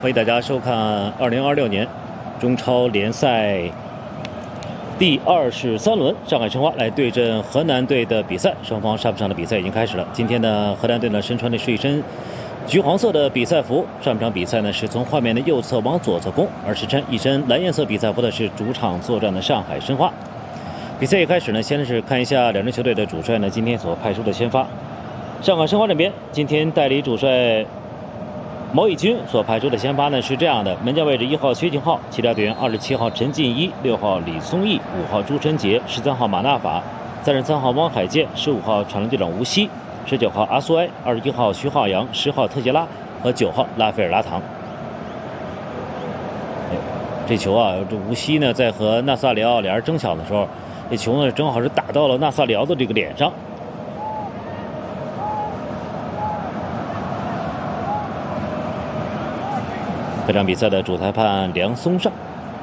欢迎大家收看2026年中超联赛第23轮，上海申花来对阵河南队的比赛。双方上半场的比赛已经开始了。今天呢，河南队呢身穿的是一身橘黄色的比赛服。上半场比赛呢是从画面的右侧往左侧攻，而是穿一身蓝颜色比赛服的是主场作战的上海申花。比赛一开始呢，先是看一下两支球队的主帅呢今天所派出的先发。上海申花这边今天代理主帅毛以军所派出的先发呢是这样的：门将位置1号薛敬浩，其他队员27号陈进一、6号李松义、5号朱晨杰、13号马纳法、33号汪海建、15号传令队长吴曦、19号阿苏埃、21号徐浩洋、10号特杰拉和9号拉斐尔拉唐。这球啊，这吴曦呢在和纳萨里奥两人争抢的时候，这球呢正好是打到了纳萨里奥的这个脸上。这场比赛的主裁判梁松尚。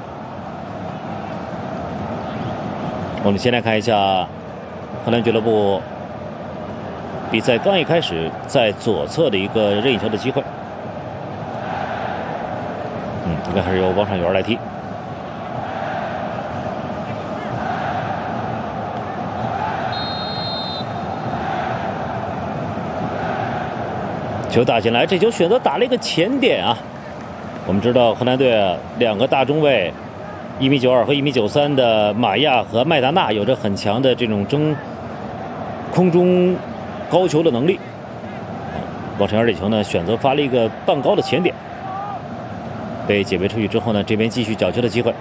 我们先来看一下荷兰俱乐部比赛刚一开始在左侧的一个任意球的机会。应该还是由王昶元来踢。球打进来，这球选择打了一个前点啊。我们知道荷兰队两个大中卫1.92米和1.93米的马亚和麦达纳有着很强的这种争空中高球的能力。王昶元这球呢选择发了一个半高的前点，被解围出去之后呢，这边继续角球的机会。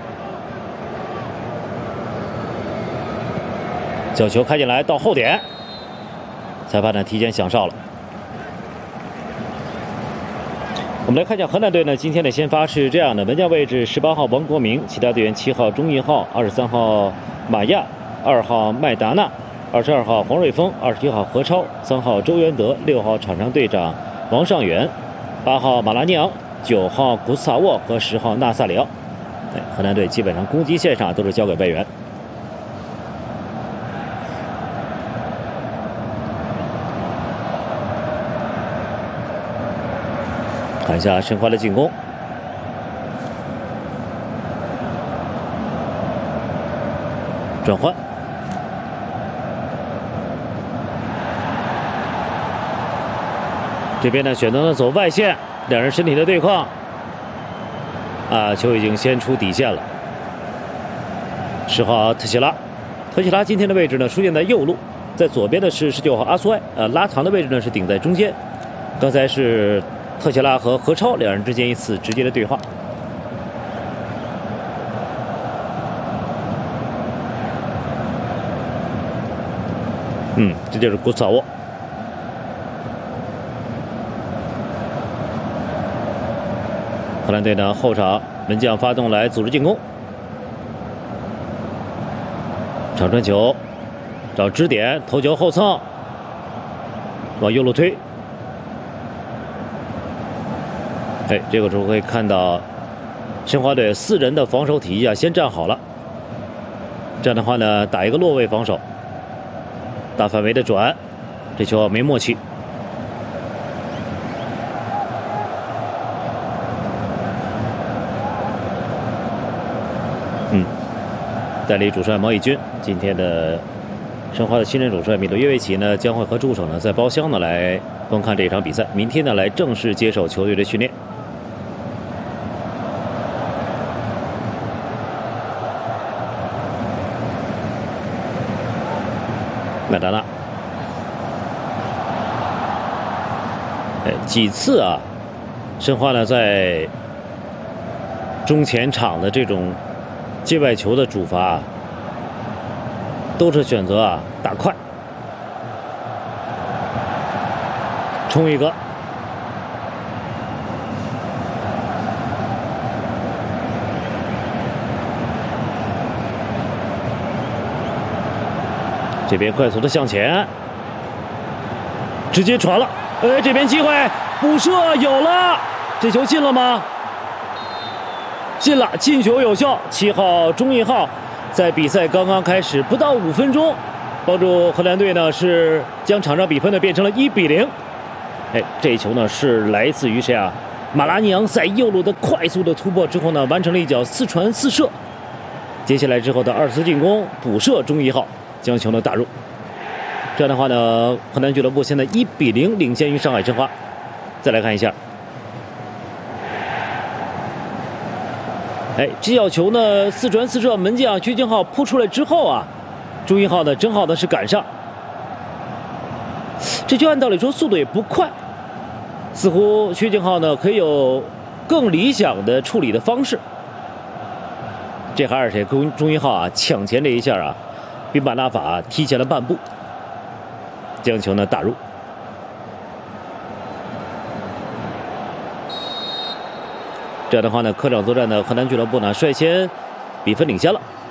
角球开进来到后点，裁判呢提前响哨了。我们来看一下河南队呢，今天的先发是这样的：门将位置18号王国明，其他队员7号钟义浩、23号马亚、2号麦达纳、22号黄瑞峰、21号何超、3号周元德、6号场上队长王上元、8号马拉尼昂、9号古斯塔沃和10号纳萨里奥。河南队基本上攻击线上都是交给外援。看一下申花的进攻，转换，这边呢选择了走外线，两人身体的对抗，球已经先出底线了。10号特谢拉，特谢拉今天的位置呢出现在右路，在左边的是19号阿苏埃，拉唐的位置呢是顶在中间。刚才是特谢拉和何超两人之间一次直接的对话。这就是古斯塔沃。荷兰队呢后场门将发动来组织进攻，长传球找支点，头球后蹭，往右路推。这个时候可以看到申花队4人的防守体系先站好了，这样的话呢打一个落位防守，大范围的转，这球没默契。代理主帅毛以军，今天的申花的新任主帅米洛约维奇呢将会和助手呢在包厢呢来观看这场比赛，明天呢来正式接手球队的训练。麦达纳，几次申花呢在中前场的这种界外球的主罚都是选择打快，冲一个，这边快速的向前，直接传了，这边机会补射有了，这球进了吗？进了，进球有效。7号钟义浩在比赛刚刚开始不到5分钟，帮助荷兰队呢是将场上比分呢变成了1-0。这一球呢是来自于谁啊？ 马拉尼昂在右路的快速的突破之后呢，完成了一脚4传4射。接下来之后的2次进攻补射，中1号将球呢打入。这样的话呢，河南俱乐部现在1比0领先于上海申花。再来看一下，这脚球呢4传4射，门将薛敬浩扑出来之后啊，中1号呢正好的是赶上。这就按道理说速度也不快。似乎薛敬浩呢可以有更理想的处理的方式。这还是谁？中1号啊，抢前这一下啊，比马纳法提前了半步，将球呢打入。这样的话呢，客场作战的河南俱乐部呢率先比分领先了。